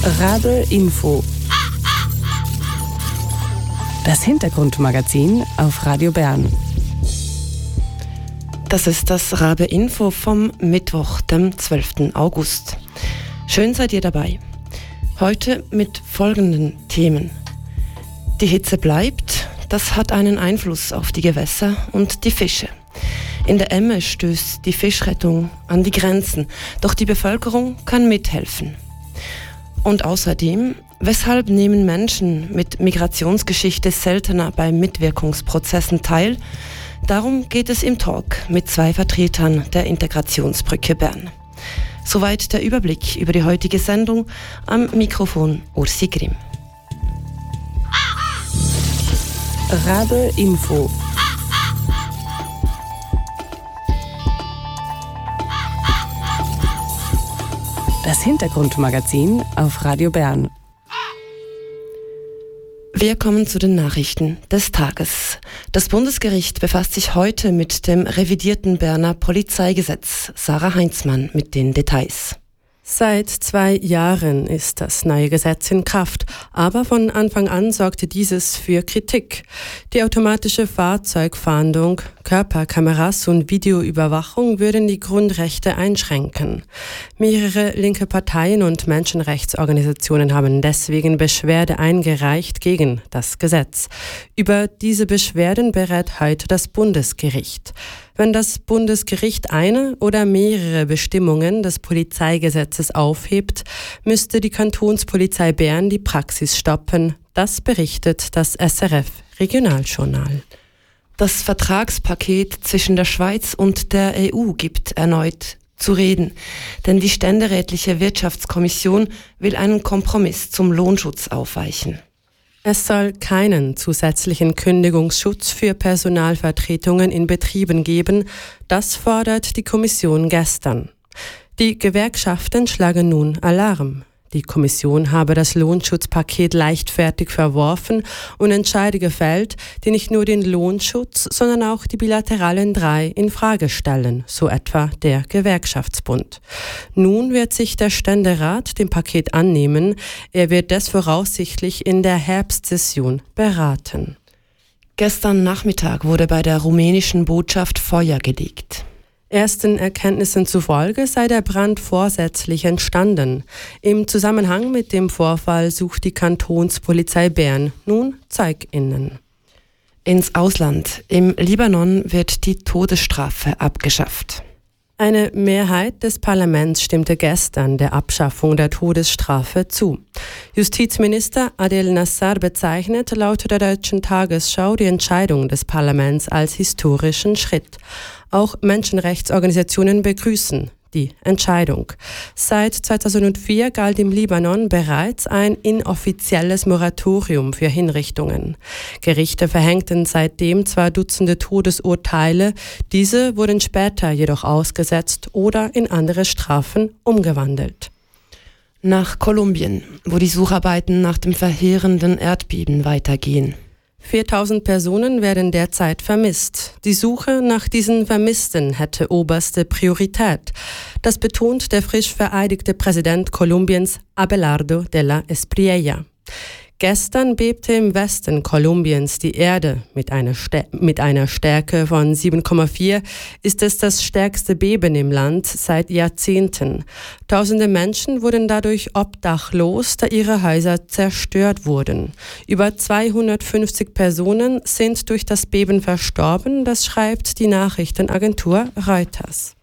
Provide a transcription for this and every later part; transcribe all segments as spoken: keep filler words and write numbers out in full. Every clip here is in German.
Rabe Info. Das Hintergrundmagazin auf Radio Bern. Das ist das Rabe Info vom Mittwoch, dem zwölften August. Schön seid ihr dabei. Heute mit folgenden Themen. Die Hitze bleibt, das hat einen Einfluss auf die Gewässer und die Fische. In der Emme stößt die Fischrettung an die Grenzen, doch die Bevölkerung kann mithelfen. Und außerdem, weshalb nehmen Menschen mit Migrationsgeschichte seltener bei Mitwirkungsprozessen teil? Darum geht es im Talk mit zwei Vertretern der Integrationsbrücke Bern. Soweit der Überblick über die heutige Sendung. Am Mikrofon Ursi Grimm. Rabe Info. Das Hintergrundmagazin auf Radio Bern. Wir kommen zu den Nachrichten des Tages. Das Bundesgericht befasst sich heute mit dem revidierten Berner Polizeigesetz. Sarah Heinzmann mit den Details. Seit zwei Jahren ist das neue Gesetz in Kraft, aber von Anfang an sorgte dieses für Kritik. Die automatische Fahrzeugfahndung, Körperkameras und Videoüberwachung würden die Grundrechte einschränken. Mehrere linke Parteien und Menschenrechtsorganisationen haben deswegen Beschwerde eingereicht gegen das Gesetz. Über diese Beschwerden berät heute das Bundesgericht. Wenn das Bundesgericht eine oder mehrere Bestimmungen des Polizeigesetzes aufhebt, müsste die Kantonspolizei Bern die Praxis stoppen. Das berichtet das S R F Regionaljournal. Das Vertragspaket zwischen der Schweiz und der E U gibt erneut zu reden, denn die ständerätliche Wirtschaftskommission will einen Kompromiss zum Lohnschutz aufweichen. Es soll keinen zusätzlichen Kündigungsschutz für Personalvertretungen in Betrieben geben. Das fordert die Kommission gestern. Die Gewerkschaften schlagen nun Alarm. Die Kommission habe das Lohnschutzpaket leichtfertig verworfen und Entscheide gefällt, die nicht nur den Lohnschutz, sondern auch die bilateralen drei in Frage stellen, so etwa der Gewerkschaftsbund. Nun wird sich der Ständerat dem Paket annehmen. Er wird es voraussichtlich in der Herbstsession beraten. Gestern Nachmittag wurde bei der rumänischen Botschaft Feuer gelegt. Ersten Erkenntnissen zufolge sei der Brand vorsätzlich entstanden. Im Zusammenhang mit dem Vorfall sucht die Kantonspolizei Bern nun ZeugInnen. Ins Ausland. Im Libanon wird die Todesstrafe abgeschafft. Eine Mehrheit des Parlaments stimmte gestern der Abschaffung der Todesstrafe zu. Justizminister Adel Nassar bezeichnet laut der Deutschen Tagesschau die Entscheidung des Parlaments als historischen Schritt. Auch Menschenrechtsorganisationen begrüßen die Entscheidung. Seit zweitausendvier galt im Libanon bereits ein inoffizielles Moratorium für Hinrichtungen. Gerichte verhängten seitdem zwar Dutzende Todesurteile, diese wurden später jedoch ausgesetzt oder in andere Strafen umgewandelt. Nach Kolumbien, wo die Sucharbeiten nach dem verheerenden Erdbeben weitergehen. viertausend Personen werden derzeit vermisst. Die Suche nach diesen Vermissten hätte oberste Priorität. Das betont der frisch vereidigte Präsident Kolumbiens Abelardo de la Espriella. Gestern bebte im Westen Kolumbiens die Erde. Mit einer, Stä- mit einer Stärke von sieben Komma vier ist es das stärkste Beben im Land seit Jahrzehnten. Tausende Menschen wurden dadurch obdachlos, da ihre Häuser zerstört wurden. Über zweihundertfünfzig Personen sind durch das Beben verstorben, das schreibt die Nachrichtenagentur Reuters.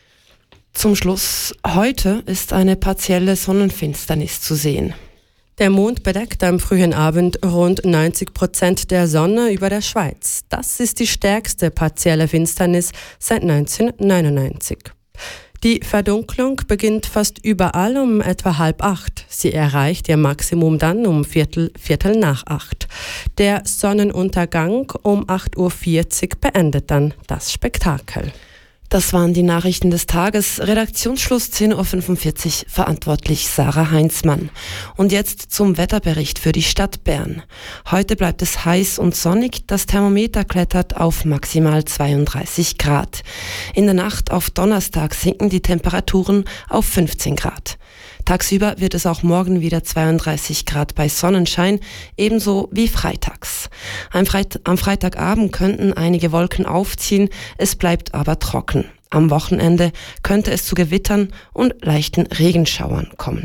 Zum Schluss, heute ist eine partielle Sonnenfinsternis zu sehen. Der Mond bedeckt am frühen Abend rund neunzig Prozent der Sonne über der Schweiz. Das ist die stärkste partielle Finsternis seit neunzehnhundertneunundneunzig. Die Verdunklung beginnt fast überall um etwa halb acht. Sie erreicht ihr Maximum dann um Viertel, Viertel nach acht. Der Sonnenuntergang um acht Uhr vierzig beendet dann das Spektakel. Das waren die Nachrichten des Tages. Redaktionsschluss zehn Uhr fünfundvierzig, verantwortlich Sarah Heinzmann. Und jetzt zum Wetterbericht für die Stadt Bern. Heute bleibt es heiß und sonnig. Das Thermometer klettert auf maximal zweiunddreißig Grad. In der Nacht auf Donnerstag sinken die Temperaturen auf fünfzehn Grad. Tagsüber wird es auch morgen wieder zweiunddreißig Grad bei Sonnenschein, ebenso wie freitags. Am, Freit- am Freitagabend könnten einige Wolken aufziehen, es bleibt aber trocken. Am Wochenende könnte es zu Gewittern und leichten Regenschauern kommen.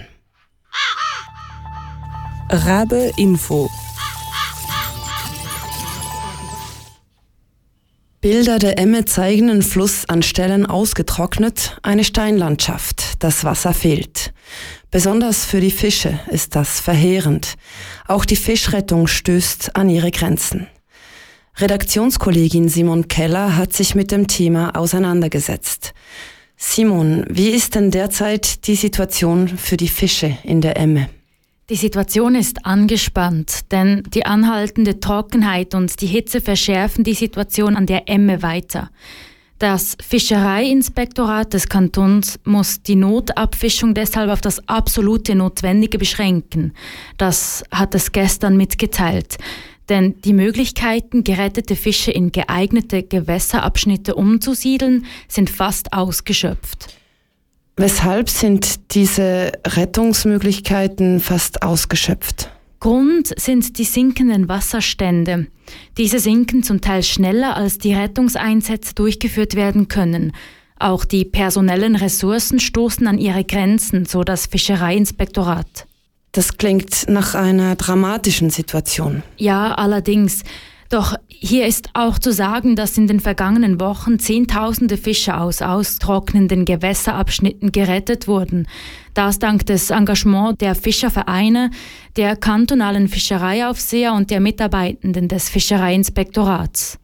Rabe Info. Bilder der Emme zeigen einen Fluss an Stellen ausgetrocknet, eine Steinlandschaft, das Wasser fehlt. Besonders für die Fische ist das verheerend. Auch die Fischrettung stößt an ihre Grenzen. Redaktionskollegin Simon Keller hat sich mit dem Thema auseinandergesetzt. Simon, wie ist denn derzeit die Situation für die Fische in der Emme? Die Situation ist angespannt, denn die anhaltende Trockenheit und die Hitze verschärfen die Situation an der Emme weiter. Das Fischereiinspektorat des Kantons muss die Notabfischung deshalb auf das absolute Notwendige beschränken. Das hat es gestern mitgeteilt. Denn die Möglichkeiten, gerettete Fische in geeignete Gewässerabschnitte umzusiedeln, sind fast ausgeschöpft. Weshalb sind diese Rettungsmöglichkeiten fast ausgeschöpft? Grund sind die sinkenden Wasserstände. Diese sinken zum Teil schneller, als die Rettungseinsätze durchgeführt werden können. Auch die personellen Ressourcen stoßen an ihre Grenzen, so das Fischereiinspektorat. Das klingt nach einer dramatischen Situation. Ja, allerdings. Doch hier ist auch zu sagen, dass in den vergangenen Wochen Zehntausende Fische aus austrocknenden Gewässerabschnitten gerettet wurden. Das dank des Engagements der Fischervereine, der kantonalen Fischereiaufseher und der Mitarbeitenden des Fischereiinspektorats.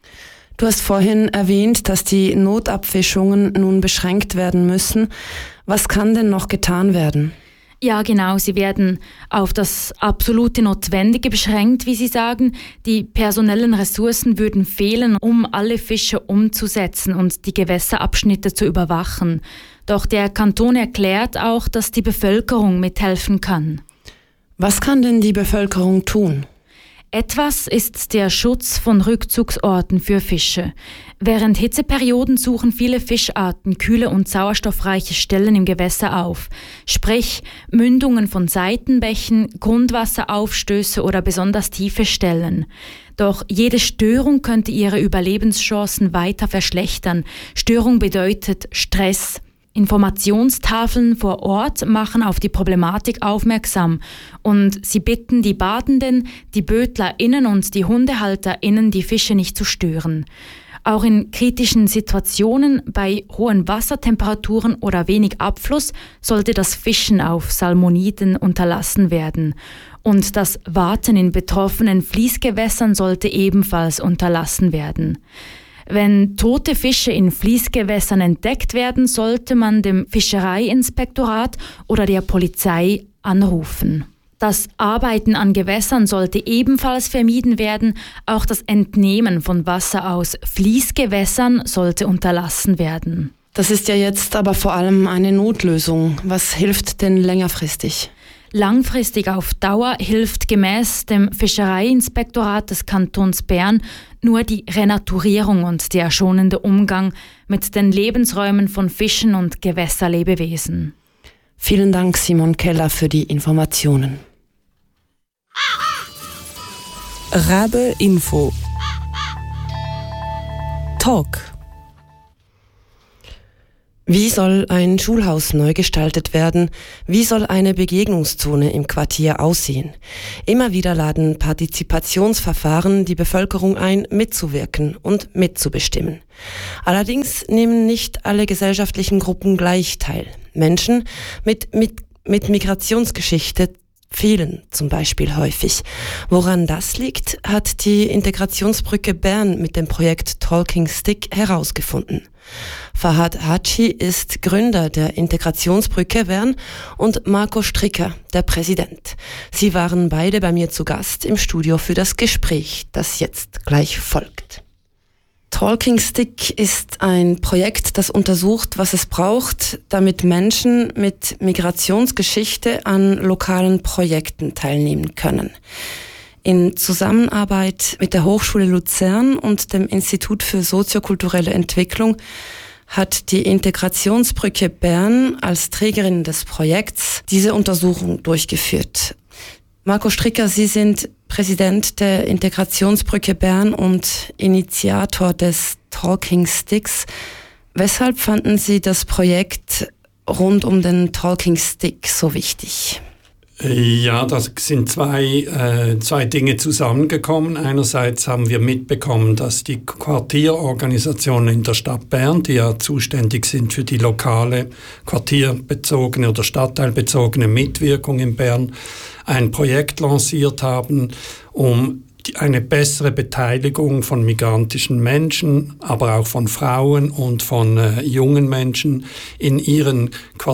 Du hast vorhin erwähnt, dass die Notabfischungen nun beschränkt werden müssen. Was kann denn noch getan werden? Ja, genau. Sie werden auf das absolute Notwendige beschränkt, wie Sie sagen. Die personellen Ressourcen würden fehlen, um alle Fische umzusetzen und die Gewässerabschnitte zu überwachen. Doch der Kanton erklärt auch, dass die Bevölkerung mithelfen kann. Was kann denn die Bevölkerung tun? Etwas ist der Schutz von Rückzugsorten für Fische. Während Hitzeperioden suchen viele Fischarten kühle und sauerstoffreiche Stellen im Gewässer auf, sprich Mündungen von Seitenbächen, Grundwasseraufstöße oder besonders tiefe Stellen. Doch jede Störung könnte ihre Überlebenschancen weiter verschlechtern. Störung bedeutet Stress. Informationstafeln vor Ort machen auf die Problematik aufmerksam und sie bitten die Badenden, die BötlerInnen und die HundehalterInnen, die Fische nicht zu stören. Auch in kritischen Situationen bei hohen Wassertemperaturen oder wenig Abfluss sollte das Fischen auf Salmoniden unterlassen werden. Und das Warten in betroffenen Fließgewässern sollte ebenfalls unterlassen werden. Wenn tote Fische in Fließgewässern entdeckt werden, sollte man dem Fischereiinspektorat oder der Polizei anrufen. Das Arbeiten an Gewässern sollte ebenfalls vermieden werden. Auch das Entnehmen von Wasser aus Fließgewässern sollte unterlassen werden. Das ist ja jetzt aber vor allem eine Notlösung. Was hilft denn längerfristig? Langfristig auf Dauer hilft gemäß dem Fischereiinspektorat des Kantons Bern nur die Renaturierung und der schonende Umgang mit den Lebensräumen von Fischen und Gewässerlebewesen. Vielen Dank, Simon Keller, für die Informationen. Rabe Info. Talk. Wie soll ein Schulhaus neu gestaltet werden? Wie soll eine Begegnungszone im Quartier aussehen? Immer wieder laden Partizipationsverfahren die Bevölkerung ein, mitzuwirken und mitzubestimmen. Allerdings nehmen nicht alle gesellschaftlichen Gruppen gleich teil. Menschen mit, mit, mit Migrationsgeschichte fehlen zum Beispiel häufig. Woran das liegt, hat die Integrationsbrücke Bern mit dem Projekt Talking Stick herausgefunden. Fahad Haci ist Gründer der Integrationsbrücke Bern und Marco Stricker, der Präsident. Sie waren beide bei mir zu Gast im Studio für das Gespräch, das jetzt gleich folgt. Talking Stick ist ein Projekt, das untersucht, was es braucht, damit Menschen mit Migrationsgeschichte an lokalen Projekten teilnehmen können. In Zusammenarbeit mit der Hochschule Luzern und dem Institut für soziokulturelle Entwicklung hat die Integrationsbrücke Bern als Trägerin des Projekts diese Untersuchung durchgeführt. Marco Stricker, Sie sind Präsident der Integrationsbrücke Bern und Initiator des Talking Sticks. Weshalb fanden Sie das Projekt rund um den Talking Stick so wichtig? Ja, da sind zwei, äh, zwei Dinge zusammengekommen. Einerseits haben wir mitbekommen, dass die Quartierorganisationen in der Stadt Bern, die ja zuständig sind für die lokale quartierbezogene oder stadtteilbezogene Mitwirkung in Bern, ein Projekt lanciert haben, um eine bessere Beteiligung von migrantischen Menschen, aber auch von Frauen und von äh, jungen Menschen in ihren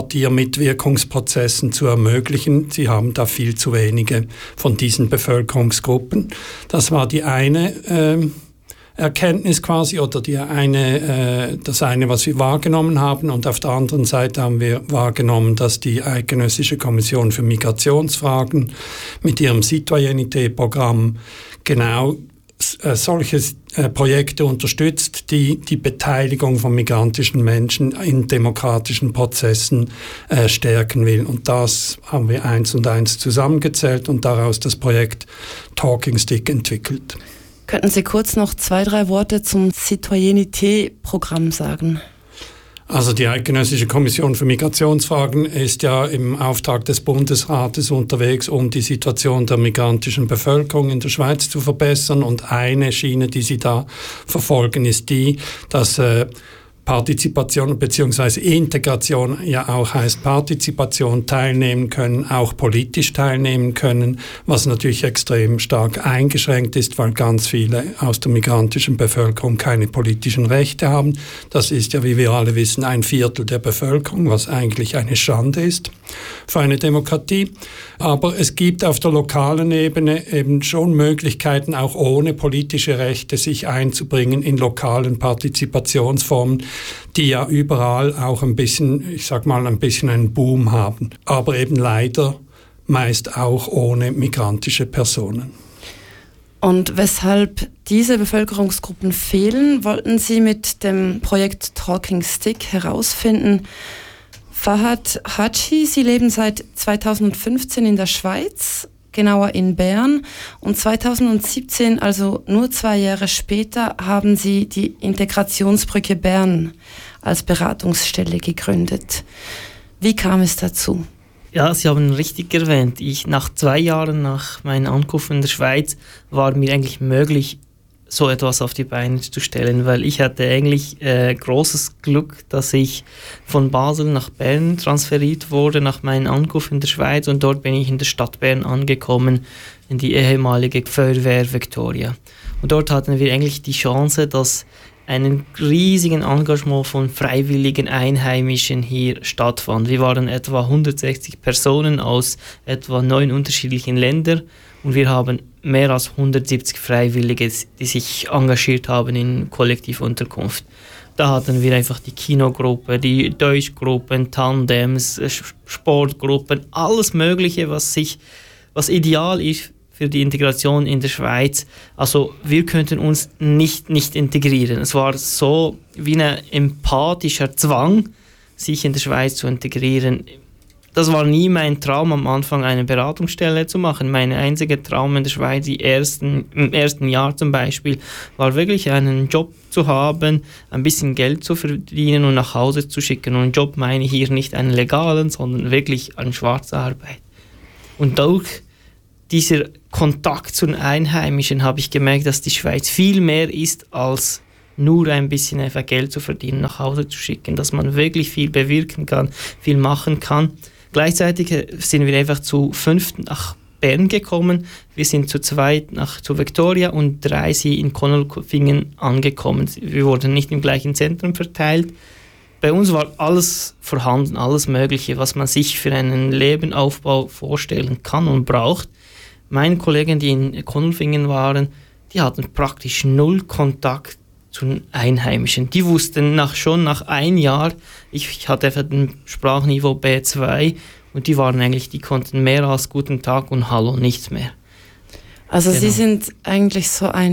Quartiermitwirkungsprozessen zu ermöglichen. Sie haben da viel zu wenige von diesen Bevölkerungsgruppen. Das war die eine äh, Erkenntnis quasi oder die eine, äh, das eine, was wir wahrgenommen haben. Und auf der anderen Seite haben wir wahrgenommen, dass die Eidgenössische Kommission für Migrationsfragen mit ihrem Citoyenité-Programm genau äh, solche äh, Projekte unterstützt, die die Beteiligung von migrantischen Menschen in demokratischen Prozessen äh, stärken will. Und das haben wir eins und eins zusammengezählt und daraus das Projekt Talking Stick entwickelt. Könnten Sie kurz noch zwei, drei Worte zum Citoyenité-Programm sagen? Also die Eidgenössische Kommission für Migrationsfragen ist ja im Auftrag des Bundesrates unterwegs, um die Situation der migrantischen Bevölkerung in der Schweiz zu verbessern. Und eine Schiene, die sie da verfolgen, ist die, dass äh, Partizipation bzw. Integration ja auch heißt Partizipation, teilnehmen können, auch politisch teilnehmen können, was natürlich extrem stark eingeschränkt ist, weil ganz viele aus der migrantischen Bevölkerung keine politischen Rechte haben. Das ist ja, wie wir alle wissen, ein Viertel der Bevölkerung, was eigentlich eine Schande ist für eine Demokratie. Aber es gibt auf der lokalen Ebene eben schon Möglichkeiten, auch ohne politische Rechte sich einzubringen in lokalen Partizipationsformen, die ja überall auch ein bisschen, ich sag mal, ein bisschen einen Boom haben. Aber eben leider meist auch ohne migrantische Personen. Und weshalb diese Bevölkerungsgruppen fehlen, wollten Sie mit dem Projekt Talking Stick herausfinden. Fahad Haji, Sie leben seit zweitausendfünfzehn in der Schweiz, genauer in Bern. Und zweitausendsiebzehn, also nur zwei Jahre später, haben Sie die Integrationsbrücke Bern als Beratungsstelle gegründet. Wie kam es dazu? Ja, Sie haben richtig erwähnt. Ich, nach zwei Jahren nach meiner Ankunft in der Schweiz war mir eigentlich möglich, so etwas auf die Beine zu stellen, weil ich hatte eigentlich äh, großes Glück, dass ich von Basel nach Bern transferiert wurde nach meinem Ankunft in der Schweiz und dort bin ich in der Stadt Bern angekommen, in die ehemalige Feuerwehr Victoria. Und dort hatten wir eigentlich die Chance, dass einen riesigen Engagement von freiwilligen Einheimischen hier stattfand. Wir waren etwa hundertsechzig Personen aus etwa neun unterschiedlichen Ländern und wir haben mehr als hundertsiebzig Freiwillige, die sich engagiert haben in Kollektivunterkunft. Da hatten wir einfach die Kinogruppe, die Deutschgruppen, Tandems, Sportgruppen, alles Mögliche, was, sich, was ideal ist für die Integration in der Schweiz. Also wir könnten uns nicht, nicht integrieren. Es war so wie ein empathischer Zwang, sich in der Schweiz zu integrieren. Das war nie mein Traum, am Anfang eine Beratungsstelle zu machen. Mein einziger Traum in der Schweiz, die ersten, im ersten Jahr zum Beispiel, war wirklich einen Job zu haben, ein bisschen Geld zu verdienen und nach Hause zu schicken. Und Job meine ich hier nicht einen legalen, sondern wirklich eine schwarze Arbeit. Und durch dieser Kontakt zu den Einheimischen habe ich gemerkt, dass die Schweiz viel mehr ist als nur ein bisschen einfach Geld zu verdienen, nach Hause zu schicken, dass man wirklich viel bewirken kann, viel machen kann. Gleichzeitig sind wir einfach zu fünft nach Bern gekommen. Wir sind zu zweit nach zu Victoria und drei sind in Konolfingen angekommen. Wir wurden nicht im gleichen Zentrum verteilt. Bei uns war alles vorhanden, alles Mögliche, was man sich für einen Lebensaufbau vorstellen kann und braucht. Meine Kollegen, die in Konolfingen waren, die hatten praktisch null Kontakt zu den Einheimischen. Die wussten nach, schon nach ein Jahr, ich, ich hatte einfach ein Sprachniveau B zwei und die waren eigentlich, die konnten mehr als guten Tag und Hallo, nichts mehr. Also genau. Sie sind eigentlich so ein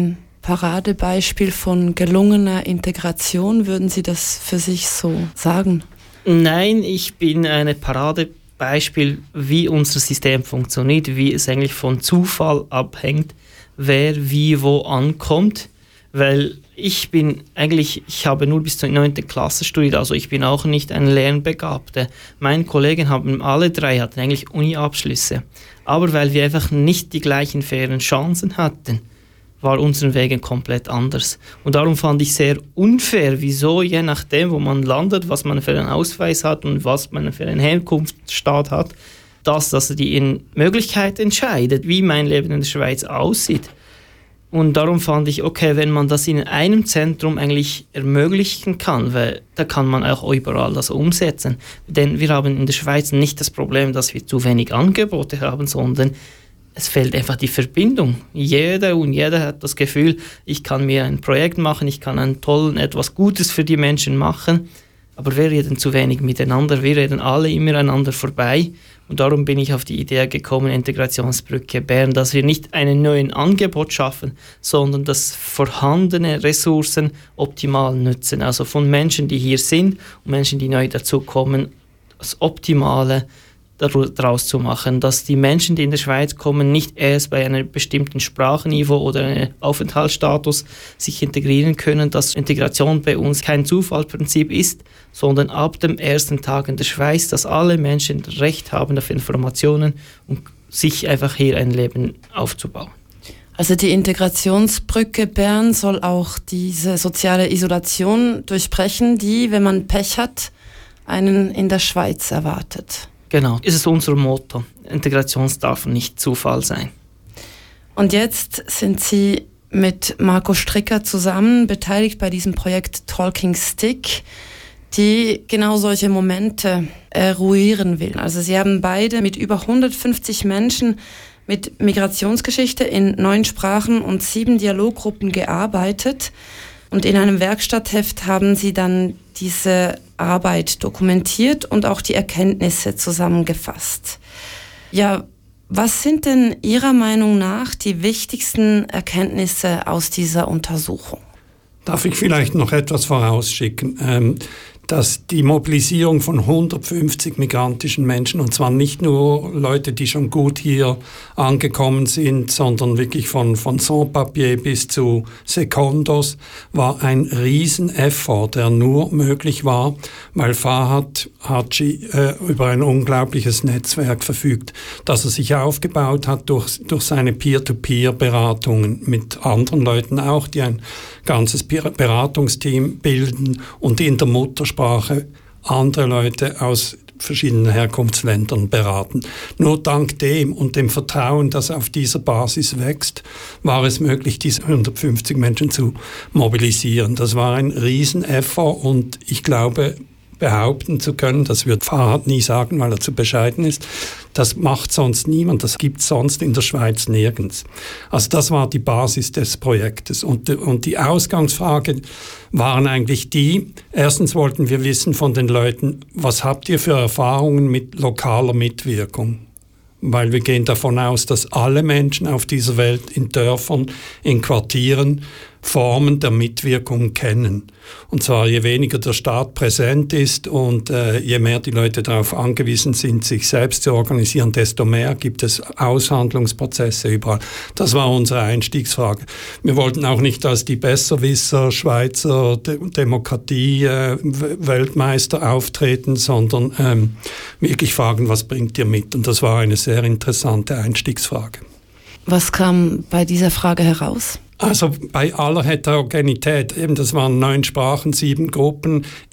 Paradebeispiel von gelungener Integration? Würden Sie das für sich so sagen? Nein, ich bin ein Paradebeispiel, wie unser System funktioniert, wie es eigentlich von Zufall abhängt, wer wie wo ankommt. Weil ich bin eigentlich, ich habe nur bis zur neunten Klasse studiert, also ich bin auch nicht ein Lernbegabter. Meine Kollegen haben alle drei hatten eigentlich Uni-Abschlüsse. Aber weil wir einfach nicht die gleichen fairen Chancen hatten, war unsere Wege komplett anders. Und darum fand ich sehr unfair, wieso je nachdem, wo man landet, was man für einen Ausweis hat und was man für einen Herkunftsstaat hat, dass, dass die Möglichkeit entscheidet, wie mein Leben in der Schweiz aussieht. Und darum fand ich, okay, wenn man das in einem Zentrum eigentlich ermöglichen kann, weil da kann man auch überall das umsetzen. Denn wir haben in der Schweiz nicht das Problem, dass wir zu wenig Angebote haben, sondern es fehlt einfach die Verbindung. Jeder und jeder hat das Gefühl, ich kann mir ein Projekt machen, ich kann ein tolles, etwas Gutes für die Menschen machen, aber wir reden zu wenig miteinander, wir reden alle immer aneinander vorbei. Und darum bin ich auf die Idee gekommen, Integrationsbrücke Bern, dass wir nicht ein neues Angebot schaffen, sondern dass vorhandene Ressourcen optimal nutzen. Also von Menschen, die hier sind und Menschen, die neu dazukommen, das Optimale daraus zu machen, dass die Menschen, die in der Schweiz kommen, nicht erst bei einem bestimmten Sprachniveau oder einem Aufenthaltsstatus sich integrieren können, dass Integration bei uns kein Zufallsprinzip ist, sondern ab dem ersten Tag in der Schweiz, dass alle Menschen Recht haben auf Informationen und sich einfach hier ein Leben aufzubauen. Also die Integrationsbrücke Bern soll auch diese soziale Isolation durchbrechen, die, wenn man Pech hat, einen in der Schweiz erwartet. Genau, ist es unser Motto. Integration darf nicht Zufall sein. Und jetzt sind Sie mit Marco Stricker zusammen beteiligt bei diesem Projekt Talking Stick, die genau solche Momente eruieren will. Also Sie haben beide mit über hundertfünfzig Menschen mit Migrationsgeschichte in neun Sprachen und sieben Dialoggruppen gearbeitet. Und in einem Werkstattheft haben Sie dann diese Arbeit dokumentiert und auch die Erkenntnisse zusammengefasst. Ja, was sind denn Ihrer Meinung nach die wichtigsten Erkenntnisse aus dieser Untersuchung? Darf ich vielleicht noch etwas vorausschicken? Ähm, dass die Mobilisierung von hundertfünfzig migrantischen Menschen, und zwar nicht nur Leute, die schon gut hier angekommen sind, sondern wirklich von, von Sans-Papier bis zu Secondos, war ein Riesen-Effort, der nur möglich war, weil Fahad Haji äh, über ein unglaubliches Netzwerk verfügt, das er sich aufgebaut hat durch, durch seine Peer-to-Peer-Beratungen mit anderen Leuten auch, die ein ganzes Beratungsteam bilden und in der Muttersprache andere Leute aus verschiedenen Herkunftsländern beraten. Nur dank dem und dem Vertrauen, das auf dieser Basis wächst, war es möglich, diese hundertfünfzig Menschen zu mobilisieren. Das war ein Riesen-Effort und ich glaube, behaupten zu können, das wird Fahad nie sagen, weil er zu bescheiden ist, das macht sonst niemand, das gibt es sonst in der Schweiz nirgends. Also das war die Basis des Projektes. Und, und die Ausgangsfrage waren eigentlich die, erstens wollten wir wissen von den Leuten, was habt ihr für Erfahrungen mit lokaler Mitwirkung? Weil wir gehen davon aus, dass alle Menschen auf dieser Welt in Dörfern, in Quartieren Formen der Mitwirkung kennen. Und zwar je weniger der Staat präsent ist und äh, je mehr die Leute darauf angewiesen sind, sich selbst zu organisieren, desto mehr gibt es Aushandlungsprozesse überall. Das war unsere Einstiegsfrage. Wir wollten auch nicht als die Besserwisser, Schweizer De- Demokratie, äh, Weltmeister auftreten, sondern ähm, wirklich fragen, was bringt ihr mit? Und das war eine sehr interessante Einstiegsfrage. Was kam bei dieser Frage heraus? Also bei aller Heterogenität, eben das waren neun Sprachen, sieben Gruppen,